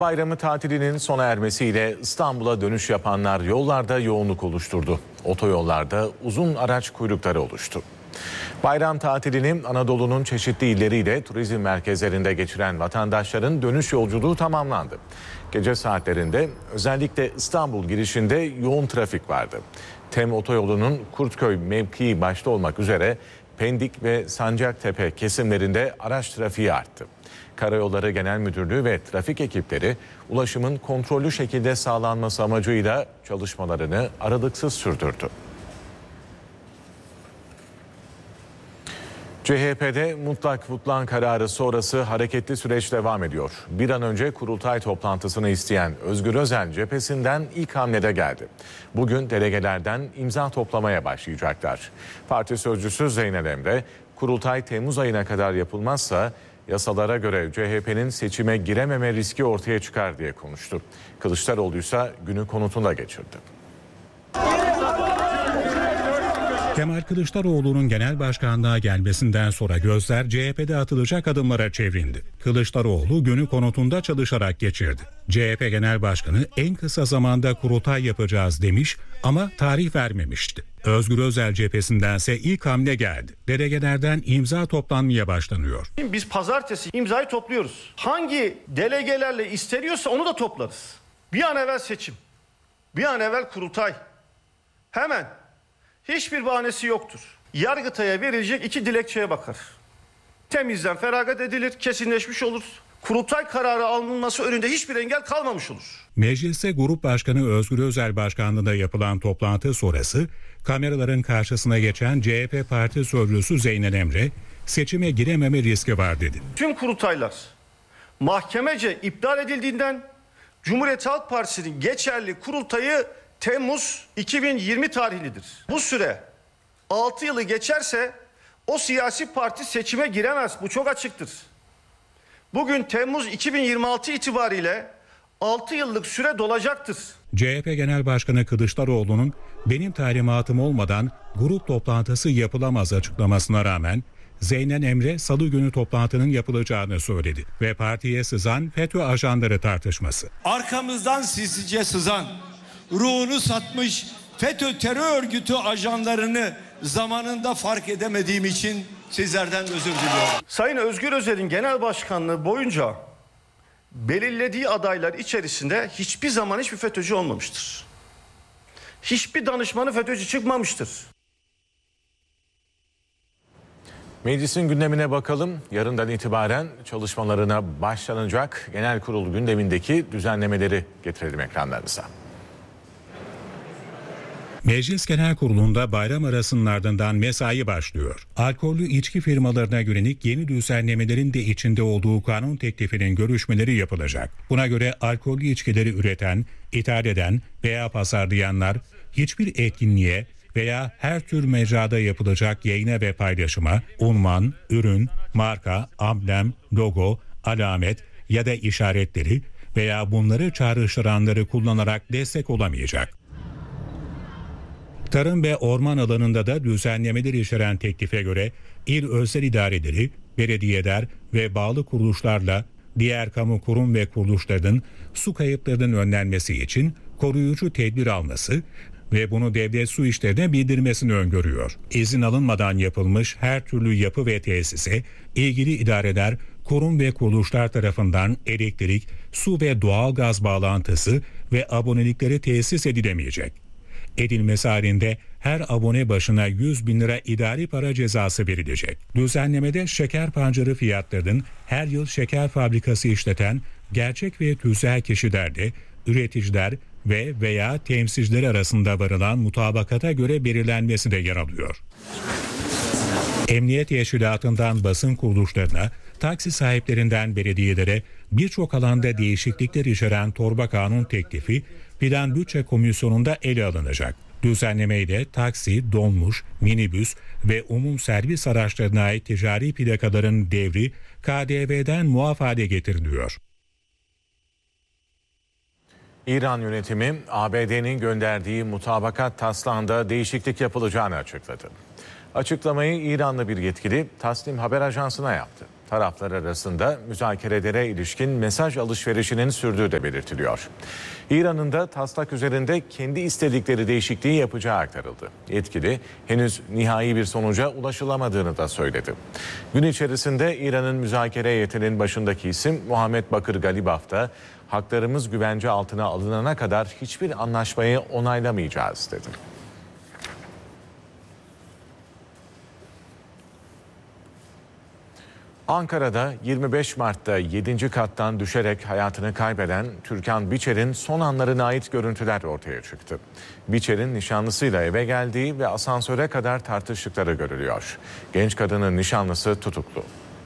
Bayramı tatilinin sona ermesiyle İstanbul'a dönüş yapanlar yollarda yoğunluk oluşturdu. Otoyollarda uzun araç kuyrukları oluştu. Bayram tatilini Anadolu'nun çeşitli illeriyle turizm merkezlerinde geçiren vatandaşların dönüş yolculuğu tamamlandı. Gece saatlerinde özellikle İstanbul girişinde yoğun trafik vardı. TEM otoyolunun Kurtköy mevkii başta olmak üzere Pendik ve Sancaktepe kesimlerinde araç trafiği arttı. Karayolları Genel Müdürlüğü ve trafik ekipleri ulaşımın kontrollü şekilde sağlanması amacıyla çalışmalarını aralıksız sürdürdü. CHP'de mutlak butlan kararı sonrası hareketli süreç devam ediyor. Bir an önce kurultay toplantısını isteyen Özgür Özel cephesinden ilk hamlede geldi. Bugün delegelerden imza toplamaya başlayacaklar. Parti sözcüsü Zeynel Emre, kurultay Temmuz ayına kadar yapılmazsa yasalara göre CHP'nin seçime girememe riski ortaya çıkar diye konuştu. Kılıçdaroğlu ise günü konutunda geçirdi. Kemal Kılıçdaroğlu'nun genel başkanlığa gelmesinden sonra gözler CHP'de atılacak adımlara çevrildi. Kılıçdaroğlu günü konutunda çalışarak geçirdi. CHP Genel Başkanı en kısa zamanda kurultay yapacağız demiş ama tarih vermemişti. Özgür Özel cephesindense ilk hamle geldi. Delegelerden imza toplanmaya başlanıyor. Biz pazartesi imzayı topluyoruz. Hangi delegelerle isteniyorsa onu da toplarız. Bir an evvel seçim, bir an evvel kurultay. Hemen. Hiçbir bahanesi yoktur. Yargıtay'a verilecek 2 dilekçeye bakar. Temizden feragat edilir, kesinleşmiş olur. Kurultay kararı alınması önünde hiçbir engel kalmamış olur. Mecliste Grup Başkanı Özgür Özel başkanlığında yapılan toplantı sonrası kameraların karşısına geçen CHP Parti Sözcüsü Zeynel Emre, seçime girememe riski var dedi. Tüm kurultaylar mahkemece iptal edildiğinden Cumhuriyet Halk Partisi'nin geçerli kurultayı Temmuz 2020 tarihlidir. Bu süre 6 yılı geçerse o siyasi parti seçime giremez. Bu çok açıktır. Bugün Temmuz 2026 itibariyle 6 yıllık süre dolacaktır. CHP Genel Başkanı Kılıçdaroğlu'nun benim talimatım olmadan grup toplantısı yapılamaz açıklamasına rağmen Zeynel Emre salı günü toplantının yapılacağını söyledi ve partiye sızan FETÖ ajanları tartışması. Arkamızdan sinsice sızan, ruhunu satmış FETÖ terör örgütü ajanlarını zamanında fark edemediğim için sizlerden özür diliyorum. Sayın Özgür Özel'in genel başkanlığı boyunca belirlediği adaylar içerisinde hiçbir zaman hiçbir FETÖ'cü olmamıştır. Hiçbir danışmanı FETÖ'cü çıkmamıştır. Meclisin gündemine bakalım. Yarından itibaren çalışmalarına başlanacak genel kurul gündemindeki düzenlemeleri getirelim ekranlarınıza. Meclis Genel Kurulu'nda bayram arasının ardından mesai başlıyor. Alkollü içki firmalarına yönelik yeni düzenlemelerin de içinde olduğu kanun teklifinin görüşmeleri yapılacak. Buna göre alkollü içkileri üreten, ithal eden veya pazarlayanlar hiçbir etkinliğe veya her tür mecrada yapılacak yayına ve paylaşıma unvan, ürün, marka, amblem, logo, alamet ya da işaretleri veya bunları çağrıştıranları kullanarak destek olamayacak. Tarım ve orman alanında da düzenlemeler içeren teklife göre il özel idareleri, belediyeler ve bağlı kuruluşlarla diğer kamu kurum ve kuruluşlarının su kayıplarının önlenmesi için koruyucu tedbir alması ve bunu devlet su işlerine bildirmesini öngörüyor. İzin alınmadan yapılmış her türlü yapı ve tesise ilgili idareler, kurum ve kuruluşlar tarafından elektrik, su ve doğalgaz bağlantısı ve abonelikleri tesis edilemeyecek. Edilmesi halinde her abone başına 100 bin lira idari para cezası verilecek. Düzenlemede şeker pancarı fiyatlarının her yıl şeker fabrikası işleten gerçek ve tüzel kişilerde üreticiler ve veya temsilciler arasında varılan mutabakata göre belirlenmesi de yer alıyor. Emniyet teşkilatından basın kuruluşlarına, taksi sahiplerinden belediyelere birçok alanda değişiklikler içeren torba kanun teklifi Plan Bütçe Komisyonu'nda ele alınacak. Düzenlemeyle taksi, dolmuş, minibüs ve umum servis araçlarına ait ticari plakaların devri KDV'den muaf hale getiriliyor. İran yönetimi ABD'nin gönderdiği mutabakat taslağında değişiklik yapılacağını açıkladı. Açıklamayı İranlı bir yetkili Tasnim Haber Ajansı'na yaptı. Taraflar arasında müzakerelere ilişkin mesaj alışverişinin sürdüğü de belirtiliyor. İran'ın da taslak üzerinde kendi istedikleri değişikliği yapacağı aktarıldı. Yetkili henüz nihai bir sonuca ulaşılamadığını da söyledi. Gün içerisinde İran'ın müzakere heyetinin başındaki isim Muhammed Bakır Galibaf da haklarımız güvence altına alınana kadar hiçbir anlaşmayı onaylamayacağız dedi. Ankara'da 25 Mart'ta 7. kattan düşerek hayatını kaybeden Türkan Biçer'in son anlarına ait görüntüler ortaya çıktı. Biçer'in nişanlısıyla eve geldiği ve asansöre kadar tartıştıkları görülüyor. Genç kadının nişanlısı tutuklu.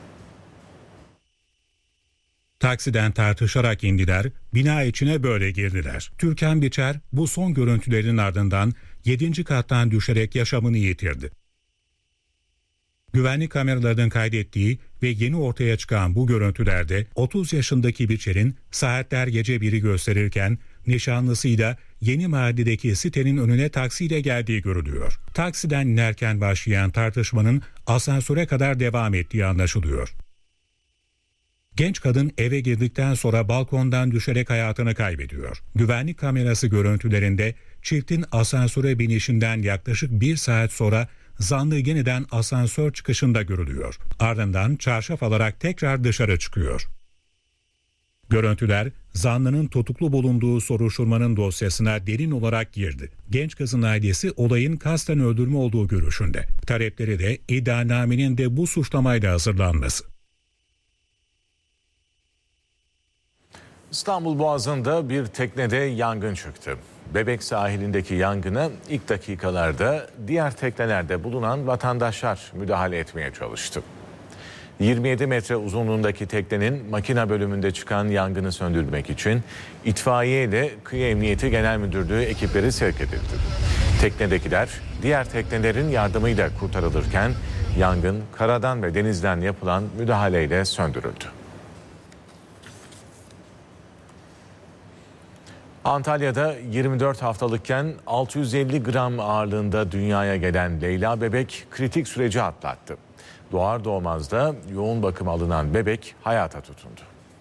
Taksiden tartışarak indiler, bina içine böyle girdiler. Türkan Biçer bu son görüntülerin ardından 7. kattan düşerek yaşamını yitirdi. Güvenlik kameralarının kaydettiği ve yeni ortaya çıkan bu görüntülerde 30 yaşındaki Biçer'in saatler gece 1'i gösterirken nişanlısıyla Yeni Mahalle'deki sitenin önüne taksiyle geldiği görülüyor. Taksiden inerken başlayan tartışmanın asansöre kadar devam ettiği anlaşılıyor. Genç kadın eve girdikten sonra balkondan düşerek hayatını kaybediyor. Güvenlik kamerası görüntülerinde çiftin asansöre binişinden yaklaşık 1 saat sonra zanlı yeniden asansör çıkışında görülüyor. Ardından çarşaf alarak tekrar dışarı çıkıyor. Görüntüler zanlının tutuklu bulunduğu soruşturmanın dosyasına derin olarak girdi. Genç kızın ailesi olayın kasten öldürme olduğu görüşünde. Talepleri de iddianamenin de bu suçlamayla hazırlanması. İstanbul Boğazı'nda bir teknede yangın çıktı. Bebek sahilindeki yangına ilk dakikalarda diğer teknelerde bulunan vatandaşlar müdahale etmeye çalıştı. 27 metre uzunluğundaki teknenin makina bölümünde çıkan yangını söndürmek için itfaiye ile Kıyı Emniyeti Genel Müdürlüğü ekipleri sevk edildi. Teknedekiler diğer teknelerin yardımıyla kurtarılırken yangın karadan ve denizden yapılan müdahaleyle söndürüldü. Antalya'da 24 haftalıkken 650 gram ağırlığında dünyaya gelen Leyla bebek kritik süreci atlattı. Doğar doğmaz da yoğun bakıma alınan bebek hayata tutundu.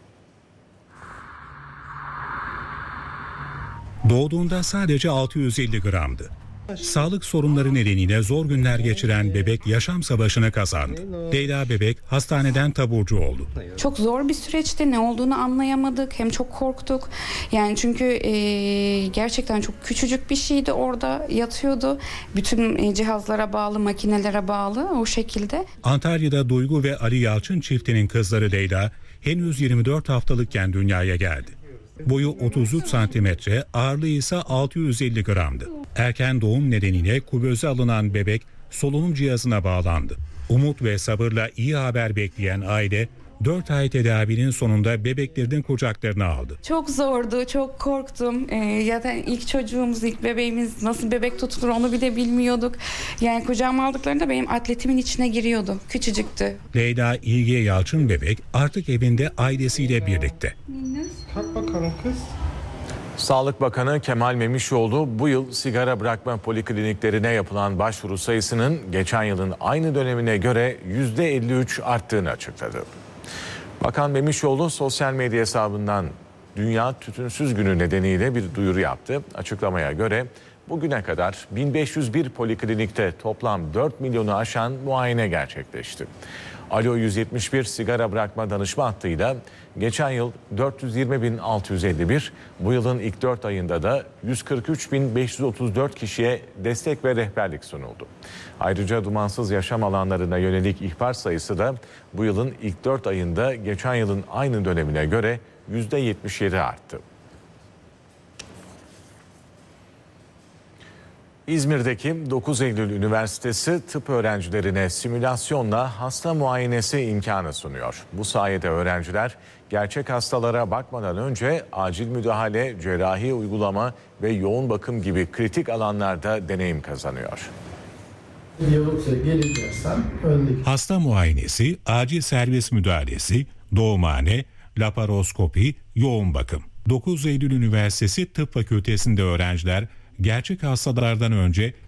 Doğduğunda sadece 650 gramdı. Sağlık sorunları nedeniyle zor günler geçiren bebek yaşam savaşını kazandı. Leyla bebek hastaneden taburcu oldu. Çok zor bir süreçti. Ne olduğunu anlayamadık. Hem çok korktuk. Yani çünkü gerçekten çok küçücük bir şeydi, orada yatıyordu. Bütün cihazlara bağlı, makinelere bağlı o şekilde. Antalya'da Duygu ve Ali Yalçın çiftinin kızları Leyla henüz 24 haftalıkken dünyaya geldi. Boyu 33 santimetre, ağırlığı ise 650 gramdı. Erken doğum nedeniyle kuvöze alınan bebek solunum cihazına bağlandı. Umut ve sabırla iyi haber bekleyen aile 4 ay tedavinin sonunda bebeklerini kucaklarına aldı. Çok zordu, çok korktum. Zaten ilk çocuğumuz, ilk bebeğimiz, nasıl bebek tutulur onu bile bilmiyorduk. Yani kucağıma aldıklarında benim atletimin içine giriyordu. Küçücüktü. Leyla İlge Yalçın bebek artık evinde ailesiyle birlikte. Kalk bakalım kız. Sağlık Bakanı Kemal Memişoğlu bu yıl sigara bırakma polikliniklerine yapılan başvuru sayısının geçen yılın aynı dönemine göre %53 arttığını açıkladı. Bakan Memişoğlu sosyal medya hesabından Dünya Tütünsüz Günü nedeniyle bir duyuru yaptı. Açıklamaya göre bugüne kadar 1501 poliklinikte toplam 4 milyonu aşan muayene gerçekleşti. Alo 171 sigara bırakma danışma hattıyla geçen yıl 420.651, bu yılın ilk 4 ayında da 143.534 kişiye destek ve rehberlik sunuldu. Ayrıca dumansız yaşam alanlarına yönelik ihbar sayısı da bu yılın ilk 4 ayında geçen yılın aynı dönemine göre %77 arttı. İzmir'deki 9 Eylül Üniversitesi tıp öğrencilerine simülasyonla hasta muayenesi imkanı sunuyor. Bu sayede öğrenciler gerçek hastalara bakmadan önce acil müdahale, cerrahi uygulama ve yoğun bakım gibi kritik alanlarda deneyim kazanıyor. Hasta muayenesi, acil servis müdahalesi, doğumhane, laparoskopi, yoğun bakım. 9 Eylül Üniversitesi Tıp Fakültesi'nde öğrenciler gerçek hastalardan önce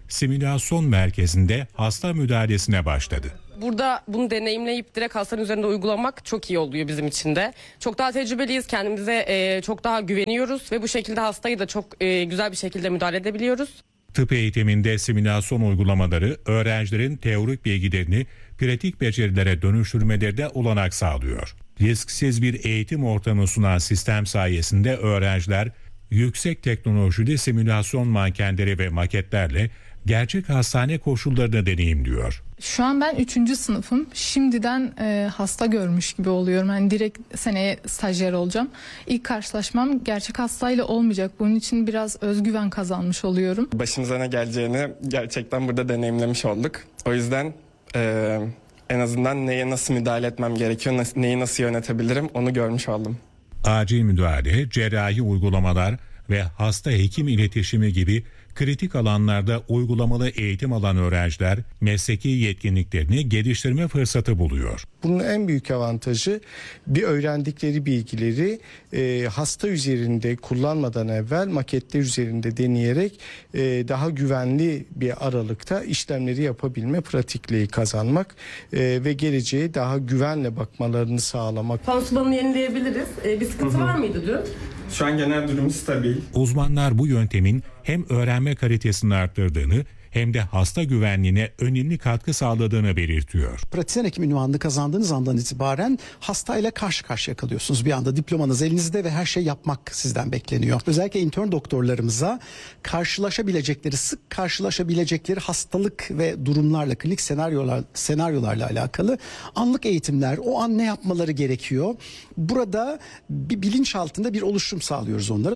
simülasyon merkezinde hasta müdahalesine başladı. Burada bunu deneyimleyip direkt hastanın üzerinde uygulamak çok iyi oluyor bizim için de. Çok daha tecrübeliyiz, kendimize çok daha güveniyoruz ve bu şekilde hastayı da çok güzel bir şekilde müdahale edebiliyoruz. Tıp eğitiminde simülasyon uygulamaları öğrencilerin teorik bilgilerini pratik becerilere dönüştürmelerine olanak sağlıyor. Risksiz bir eğitim ortamı sunan sistem sayesinde öğrenciler yüksek teknolojili simülasyon mankenleri ve maketlerle gerçek hastane koşullarını deneyimliyor. Şu an ben 3. sınıfım. Şimdiden hasta görmüş gibi oluyorum. Yani direkt seneye stajyer olacağım. İlk karşılaşmam gerçek hastayla olmayacak. Bunun için biraz özgüven kazanmış oluyorum. Başımıza ne geleceğini gerçekten burada deneyimlemiş olduk. O yüzden en azından neye nasıl müdahale etmem gerekiyor, neyi nasıl yönetebilirim onu görmüş oldum. Acil müdahale, cerrahi uygulamalar ve hasta hekim iletişimi gibi kritik alanlarda uygulamalı eğitim alan öğrenciler mesleki yetkinliklerini geliştirme fırsatı buluyor. Bunun en büyük avantajı bir öğrendikleri bilgileri hasta üzerinde kullanmadan evvel maketler üzerinde deneyerek daha güvenli bir aralıkta işlemleri yapabilme pratikliği kazanmak ve geleceğe daha güvenle bakmalarını sağlamak. Pansumanını yenileyebiliriz. Bir sıkıntı var mıydı dün? Şu an genel durum stabil. Uzmanlar bu yöntemin hem öğrenme kalitesini arttırdığını hem de hasta güvenliğine önemli katkı sağladığını belirtiyor. Pratisyen hekim ünvanını kazandığınız andan itibaren hastayla karşı karşıya kalıyorsunuz. Bir anda diplomanız elinizde ve her şey yapmak sizden bekleniyor. Özellikle intern doktorlarımıza sık karşılaşabilecekleri hastalık ve durumlarla, klinik senaryolarla alakalı anlık eğitimler, o an ne yapmaları gerekiyor? Burada bir bilinç altında bir oluşum sağlıyoruz onlara.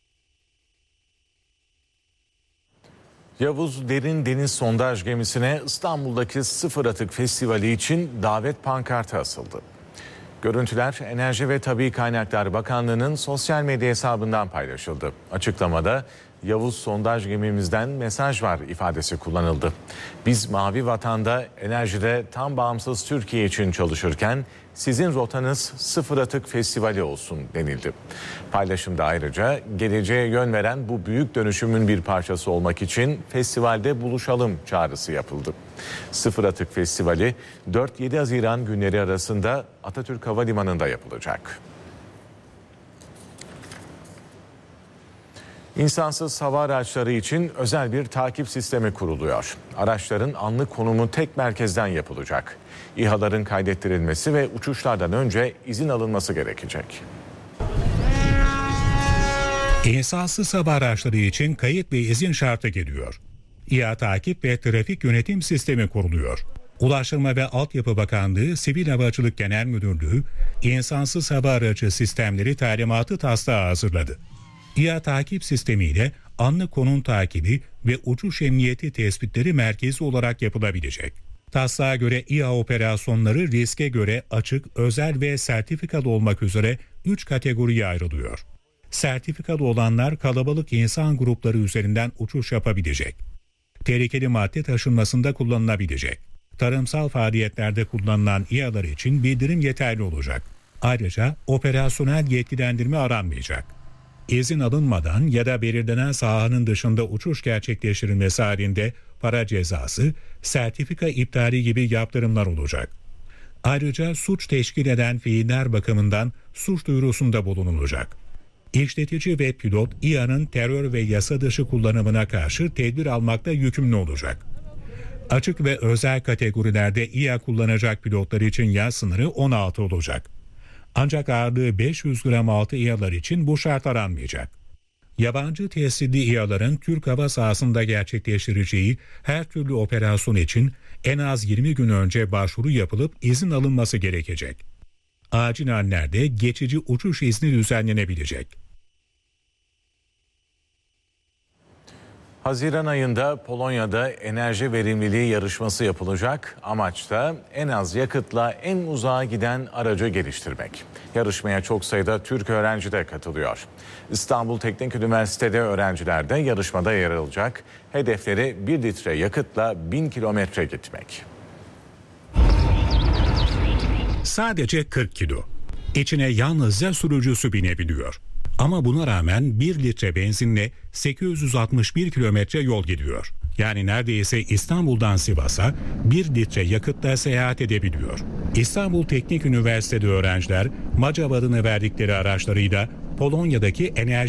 Yavuz Derin Deniz Sondaj Gemisi'ne İstanbul'daki Sıfır Atık Festivali için davet pankartı asıldı. Görüntüler Enerji ve Tabii Kaynaklar Bakanlığı'nın sosyal medya hesabından paylaşıldı. Açıklamada Yavuz sondaj gemimizden mesaj var ifadesi kullanıldı. Biz Mavi Vatan'da enerjide tam bağımsız Türkiye için çalışırken sizin rotanız Sıfır Atık Festivali olsun denildi. Paylaşımda ayrıca geleceğe yön veren bu büyük dönüşümün bir parçası olmak için festivalde buluşalım çağrısı yapıldı. Sıfır Atık Festivali 4-7 Haziran günleri arasında Atatürk Havalimanı'nda yapılacak. İnsansız hava araçları için özel bir takip sistemi kuruluyor. Araçların anlık konumu tek merkezden yapılacak. İHA'ların kaydettirilmesi ve uçuşlardan önce izin alınması gerekecek. İnsansız hava araçları için kayıt ve izin şartı geliyor. İHA takip ve trafik yönetim sistemi kuruluyor. Ulaştırma ve Altyapı Bakanlığı Sivil Havacılık Genel Müdürlüğü insansız hava aracı sistemleri talimatı taslağı hazırladı. İHA takip sistemiyle anlık konum takibi ve uçuş emniyeti tespitleri merkezi olarak yapılabilecek. Taslağa göre İHA operasyonları riske göre açık, özel ve sertifikalı olmak üzere 3 kategoriye ayrılıyor. Sertifikalı olanlar kalabalık insan grupları üzerinden uçuş yapabilecek. Tehlikeli madde taşınmasında kullanılabilecek. Tarımsal faaliyetlerde kullanılan İHA'lar için bildirim yeterli olacak. Ayrıca operasyonel yetkilendirme aranmayacak. İzin alınmadan ya da belirlenen sahanın dışında uçuş gerçekleştirilmesi halinde para cezası, sertifika iptali gibi yaptırımlar olacak. Ayrıca suç teşkil eden fiiller bakımından suç duyurusunda bulunulacak. İşletici ve pilot İHA'nın terör ve yasa dışı kullanımına karşı tedbir almakta yükümlü olacak. Açık ve özel kategorilerde İHA kullanacak pilotlar için yaş sınırı 16 olacak. Ancak ağırlığı 500 gram altı İHA'lar için bu şart aranmayacak. Yabancı tescilli İHA'ların Türk hava sahasında gerçekleştireceği her türlü operasyon için en az 20 gün önce başvuru yapılıp izin alınması gerekecek. Acil hallerde geçici uçuş izni düzenlenebilecek. Haziran ayında Polonya'da enerji verimliliği yarışması yapılacak. Amaç da en az yakıtla en uzağa giden aracı geliştirmek. Yarışmaya çok sayıda Türk öğrenci de katılıyor. İstanbul Teknik Üniversitede öğrenciler de yarışmada yer alacak. Hedefleri 1 litre yakıtla 1000 kilometre gitmek. Sadece 40 kilo. İçine yalnızca sürücüsü binebiliyor. Ama buna rağmen 1 litre benzinle 861 kilometre yol gidiyor. Yani neredeyse İstanbul'dan Sivas'a 1 litre yakıtla seyahat edebiliyor. İstanbul Teknik Üniversitede öğrenciler Macav adını verdikleri araçlarıyla Polonya'daki enerji